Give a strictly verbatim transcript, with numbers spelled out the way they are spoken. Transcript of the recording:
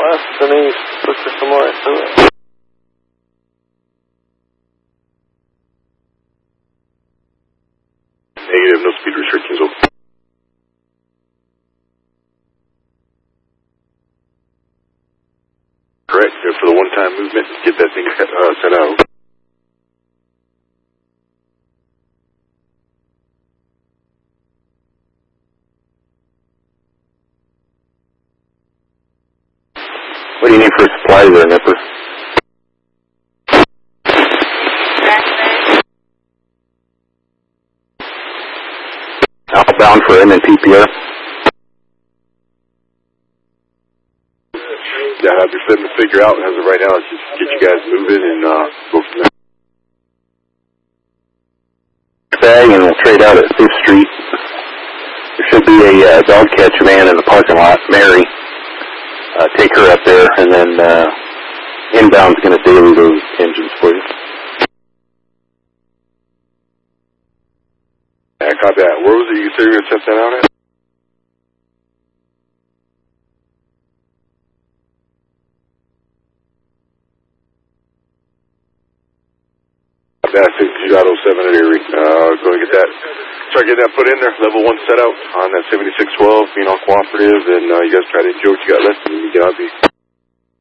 west and east. Look for some light to it. Negative, no speed restrictions. Over. Correct. Good for the one-time movement. Get that thing uh, set out. What do you need for supplies there, Nipper? Outbound for M and P P R. Yeah, I'll be fitting to figure out as of right now. Let's just get you guys moving and uh, go from there. Bag and we'll trade out at fifth Street. There should be a uh, dog catch van in the parking lot. Mary, uh, take her up there, and then uh, inbound's going to daily those engines for you. Yeah, copy that. Where was it you said you were going to set that out at? That sixty got oh seven at Erie. Uh, going to get that, try to get that put in there. Level one set out on that seventy-six twelve, being all cooperative, and uh, you guys try to enjoy what you got left, and you get out of the